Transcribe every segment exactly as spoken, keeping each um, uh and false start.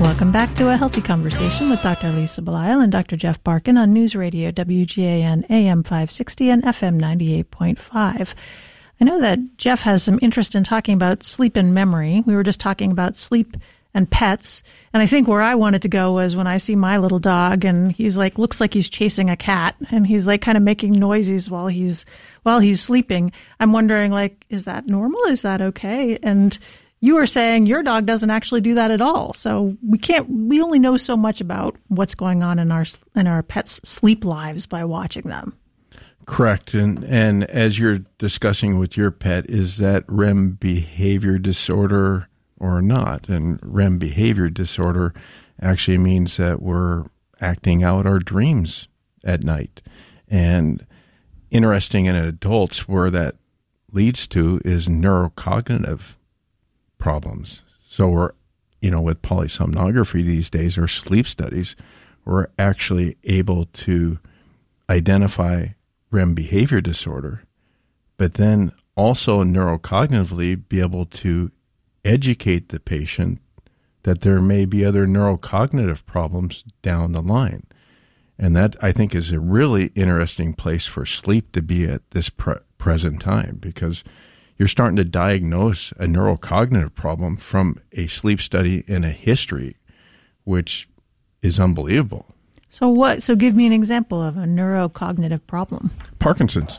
Welcome back to A Healthy Conversation with Doctor Lisa Belisle and Doctor Jeff Barkan on News Radio W G A N A M five sixty and F M ninety-eight point five. I know that Jeff has some interest in talking about sleep and memory. We were just talking about sleep and pets. And I think where I wanted to go was when I see my little dog and he's like, looks like he's chasing a cat and he's like kind of making noises while he's, while he's sleeping. I'm wondering, like, is that normal? Is that okay? And you were saying your dog doesn't actually do that at all. So we can't, we only know so much about what's going on in our, in our pets' sleep lives by watching them. Correct. And, and as you're discussing with your pet, is that R E M behavior disorder or not? And R E M behavior disorder actually means that we're acting out our dreams at night. And interesting in adults, where that leads to is neurocognitive problems. So we're, you know, with polysomnography these days or sleep studies, we're actually able to identify R E M behavior disorder, but then also neurocognitively be able to educate the patient that there may be other neurocognitive problems down the line. And that, I think, is a really interesting place for sleep to be at this pre- present time, because you're starting to diagnose a neurocognitive problem from a sleep study in a history, which is unbelievable. So what? So give me an example of a neurocognitive problem. Parkinson's.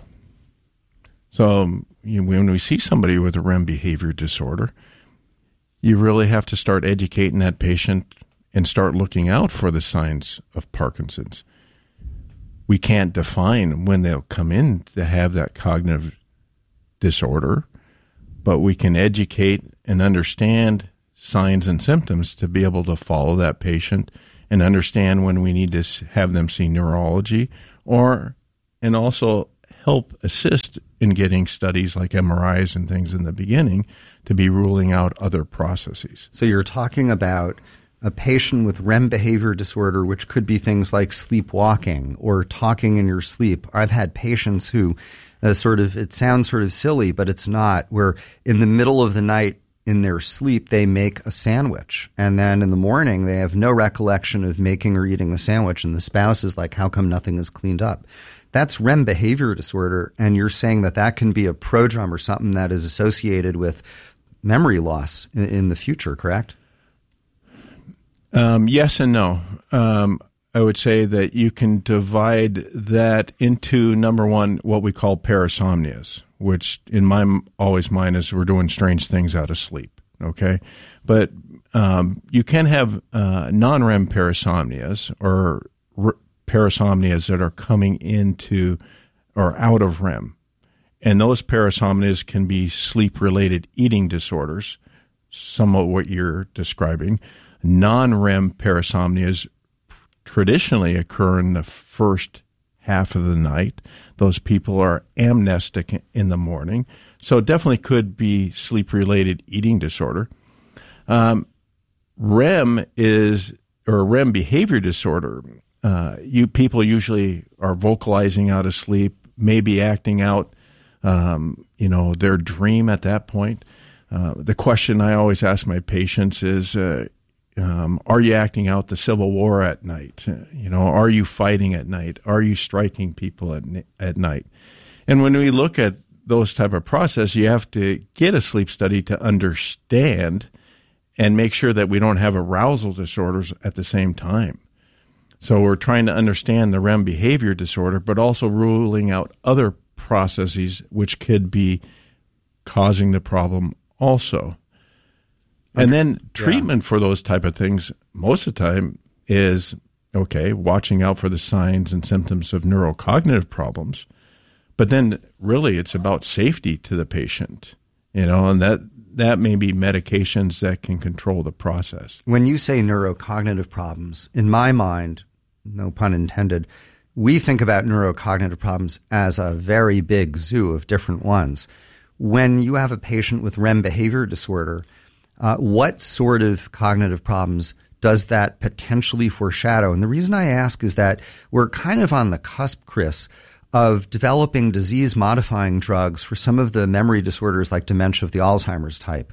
So you know, when we see somebody with a R E M behavior disorder, you really have to start educating that patient and start looking out for the signs of Parkinson's. We can't define when they'll come in to have that cognitive disorder, but we can educate and understand signs and symptoms to be able to follow that patient and understand when we need to have them see neurology, or and also help assist in getting studies like M R Is and things in the beginning to be ruling out other processes. So you're talking about a patient with R E M behavior disorder, which could be things like sleepwalking or talking in your sleep. I've had patients who uh, sort of, it sounds sort of silly, but it's not, where in the middle of the night in their sleep, they make a sandwich. And then in the morning, they have no recollection of making or eating the sandwich. And the spouse is like, how come nothing is cleaned up? That's R E M behavior disorder. And you're saying that that can be a prodrome or something that is associated with memory loss in, in the future, correct? Um, yes and no. Um, I would say that you can divide that into, number one, what we call parasomnias, which in my always mind is we're doing strange things out of sleep, okay? But um, you can have uh, non-R E M parasomnias or r- parasomnias that are coming into or out of R E M. And those parasomnias can be sleep-related eating disorders, some of what you're describing. Non-R E M parasomnias traditionally occur in the first half of the night. Those people are amnestic in the morning. So it definitely could be sleep-related eating disorder. Um, R E M is, or R E M behavior disorder, uh, you people usually are vocalizing out of sleep, maybe acting out, um, you know, their dream at that point. Uh, the question I always ask my patients is, uh, Um, are you acting out the Civil War at night? Uh, you know, are you fighting at night? Are you striking people at at night? And when we look at those type of process, you have to get a sleep study to understand and make sure that we don't have arousal disorders at the same time. So we're trying to understand the R E M behavior disorder, but also ruling out other processes which could be causing the problem also. And then treatment yeah. for those type of things most of the time is, okay, watching out for the signs and symptoms of neurocognitive problems. But then really it's about safety to the patient, you know, and that, that may be medications that can control the process. When you say neurocognitive problems, in my mind, no pun intended, we think about neurocognitive problems as a very big zoo of different ones. When you have a patient with R E M behavior disorder, Uh, what sort of cognitive problems does that potentially foreshadow? And the reason I ask is that we're kind of on the cusp, Chris, of developing disease-modifying drugs for some of the memory disorders like dementia of the Alzheimer's type.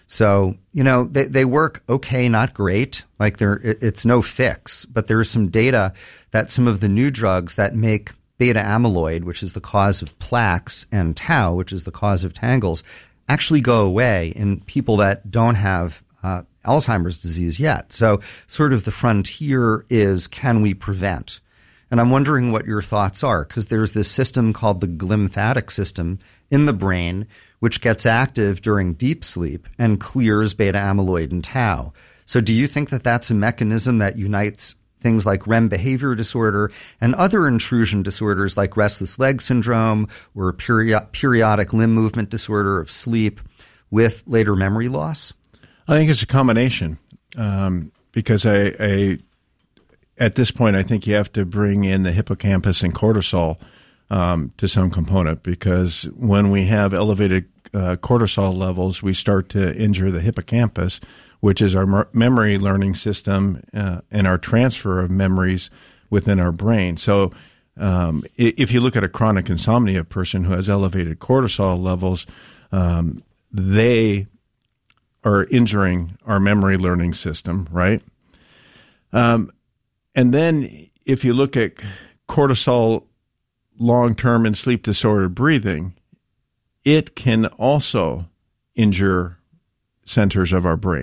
So, you know, they, they work okay, not great. Like they're, it, it's no fix, but there's some data that some of the new drugs that make beta amyloid, which is the cause of plaques, and tau, which is the cause of tangles, actually go away in people that don't have uh, Alzheimer's disease yet. So sort of the frontier is, can we prevent? And I'm wondering what your thoughts are, because there's this system called the glymphatic system in the brain, which gets active during deep sleep and clears beta amyloid and tau. So do you think that that's a mechanism that unites things like R E M behavior disorder and other intrusion disorders like restless leg syndrome or peri- periodic limb movement disorder of sleep with later memory loss? I think it's a combination um, because I, I, at this point, I think you have to bring in the hippocampus and cortisol um, to some component, because when we have elevated uh, cortisol levels, we start to injure the hippocampus, which is our mer- memory learning system uh, and our transfer of memories within our brain. So um, if you look at a chronic insomnia person who has elevated cortisol levels, um, they are injuring our memory learning system, right? Um, and then if you look at cortisol long-term in sleep-disordered breathing, it can also injure centers of our brain.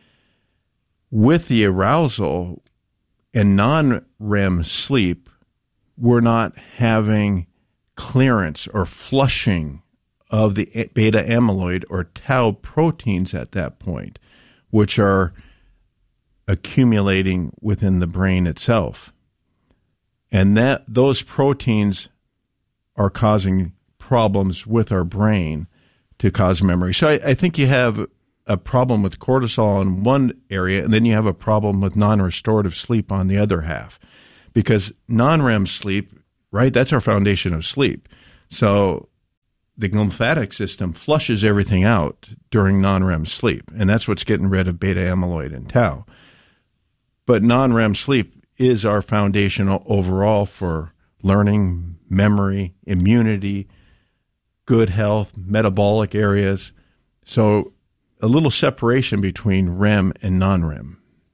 With the arousal and non-R E M sleep, we're not having clearance or flushing of the beta amyloid or tau proteins at that point, which are accumulating within the brain itself. And that those proteins are causing problems with our brain to cause memory. So I, I think you have a problem with cortisol in one area, and then you have a problem with non-restorative sleep on the other half. Because non-R E M sleep, right, that's our foundation of sleep. So the glymphatic system flushes everything out during non-R E M sleep, and that's what's getting rid of beta amyloid and tau. But non-R E M sleep is our foundation overall for learning, memory, immunity, good health, metabolic areas. So a little separation between R E M and non-R E M.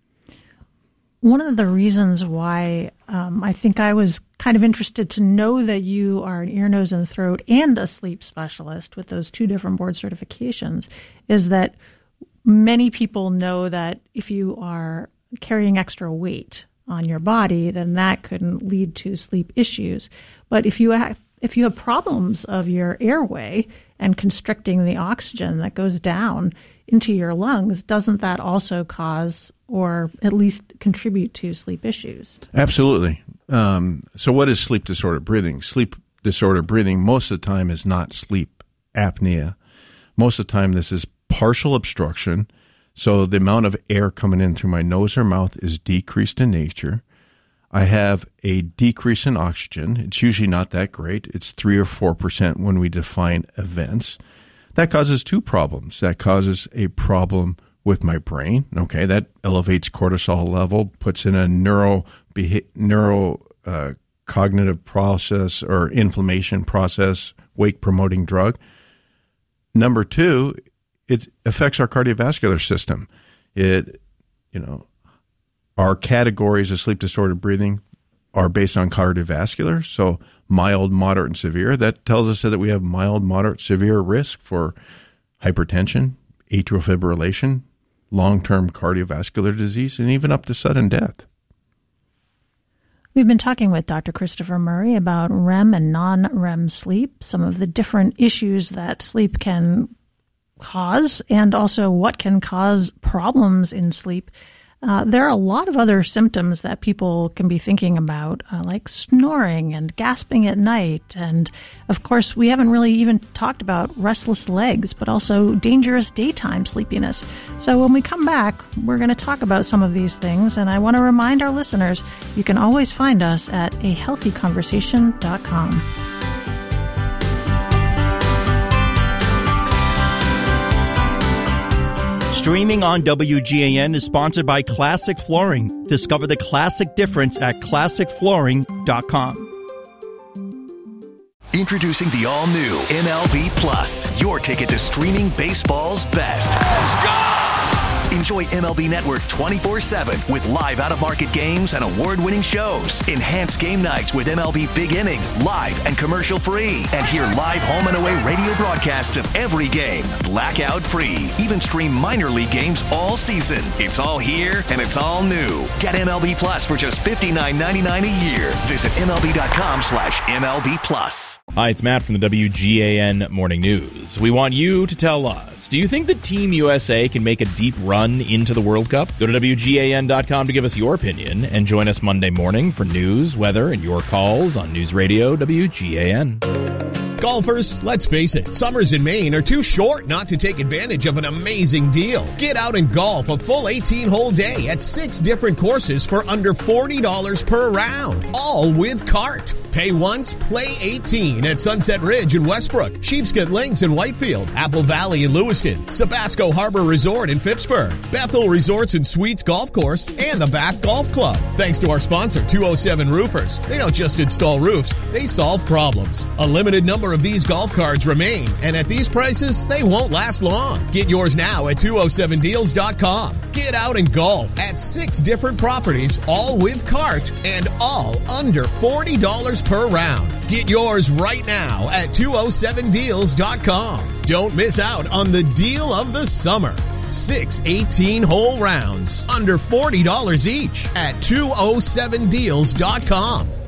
One of the reasons why um, I think I was kind of interested to know that you are an ear, nose, and throat and a sleep specialist with those two different board certifications is that many people know that if you are carrying extra weight on your body, then that could lead to sleep issues. But if you have, if you have problems of your airway and constricting the oxygen that goes down into your lungs, doesn't that also cause or at least contribute to sleep issues? Absolutely. Um, so what is sleep disordered breathing? Sleep disordered breathing most of the time is not sleep apnea. Most of the time this is partial obstruction. So the amount of air coming in through my nose or mouth is decreased in nature. I have a decrease in oxygen. It's usually not that great. It's three or four percent when we define events. That causes two problems. That causes a problem with my brain. Okay, that elevates cortisol level, puts in a neuro neuro uh, cognitive process or inflammation process, wake promoting drug. Number two, it affects our cardiovascular system. It, you know, our categories of sleep disordered breathing are based on cardiovascular, so mild, moderate, and severe. That tells us that we have mild, moderate, severe risk for hypertension, atrial fibrillation, long-term cardiovascular disease, and even up to sudden death. We've been talking with Doctor Christopher Murray about R E M and non-R E M sleep, some of the different issues that sleep can cause, and also what can cause problems in sleep. Uh, there are a lot of other symptoms that people can be thinking about, uh, like snoring and gasping at night. And, of course, we haven't really even talked about restless legs, but also dangerous daytime sleepiness. So when we come back, we're going to talk about some of these things. And I want to remind our listeners, you can always find us at a healthy conversation dot com. Streaming on W G A N is sponsored by Classic Flooring. Discover the classic difference at classic flooring dot com. Introducing the all-new M L B Plus, your ticket to streaming baseball's best. Let's go! Enjoy M L B Network twenty-four seven with live out-of-market games and award-winning shows. Enhance game nights with M L B Big Inning, live and commercial-free. And hear live home and away radio broadcasts of every game, blackout-free. Even stream minor league games all season. It's all here, and it's all new. Get M L B Plus for just fifty-nine ninety-nine a year. Visit MLB.com slash MLB Plus. Hi, it's Matt from the W G A N Morning News. We want you to tell us, do you think that Team U S A can make a deep run into the World Cup? Go to W G A N dot com to give us your opinion and join us Monday morning for news, weather, and your calls on News Radio W G A N. Golfers, let's face it, summers in Maine are too short not to take advantage of an amazing deal. Get out and golf a full eighteen-hole day at six different courses for under forty dollars per round, all with cart. Pay once, play eighteen at Sunset Ridge in Westbrook, Sheepscot Links in Whitefield, Apple Valley in Lewiston, Sabasco Harbor Resort in Phippsburg, Bethel Resorts and Suites Golf Course, and the Bath Golf Club. Thanks to our sponsor, two oh seven Roofers. They don't just install roofs, they solve problems. A limited number of these golf cards remain, and at these prices, they won't last long. Get yours now at two oh seven deals dot com. Get out and golf at six different properties, all with cart, and all under forty dollars per round. Get yours right now at two oh seven deals dot com. Don't miss out on the deal of the summer. Six eighteen-hole rounds, under forty dollars each at two oh seven deals dot com.